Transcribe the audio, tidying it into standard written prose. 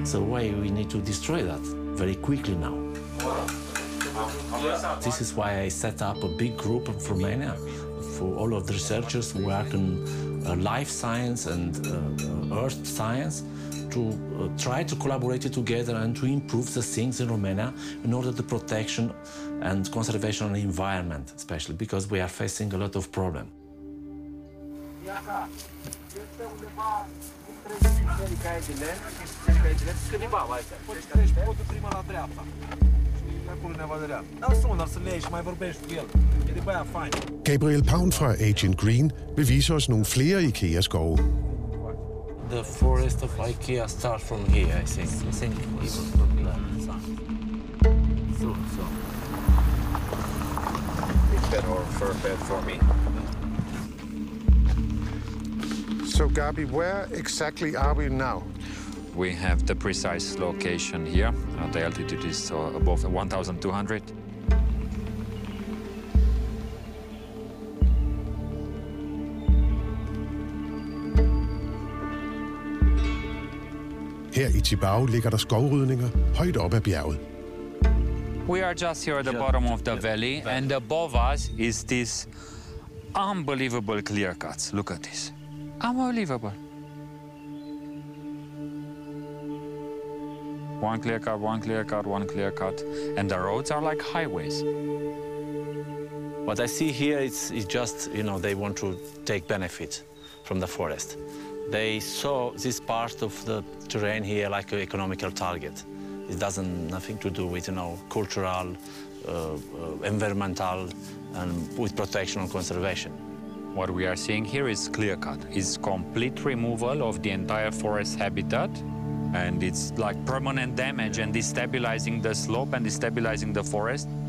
So why we need to destroy that very quickly now? This is why I set up a big group in Romania for all of the researchers who work in life science and earth science to try to collaborate together and to improve the things in Romania in order to protection and conservation of the environment, especially because we are facing a lot of problems. Gabriel Paun fra Agent Green vil vise os nogle flere IKEA-skove. The forest of IKEA starts from here, I think. Even from there. So. Big bed or fur bed for me. So, Gabi, where exactly are we now? We have the precise location here. The altitude is above 1,200. Her i Tibau ligger der skovrydninger højt op ad bjerget. We are just here at the bottom of the valley, and above us is this unbelievable clear cuts. Look at this. Unbelievable. One clear cut, one clear cut, one clear cut, and the roads are like highways. What I see here is just, they want to take benefit from the forest. They saw this part of the terrain here like an economical target. It doesn't nothing to do with, cultural, environmental, and with protection and conservation. What we are seeing here is clear cut. It's complete removal of the entire forest habitat, and it's like permanent damage and destabilizing the slope and destabilizing the forest.